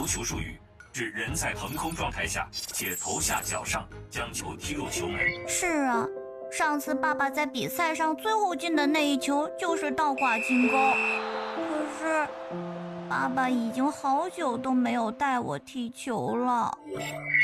球术语，指人在腾空状态下且头下脚上将球踢入球门。 是啊，上次爸爸在比赛上最后进的那一球就是倒挂金钩。可是爸爸已经好久都没有带我踢球了。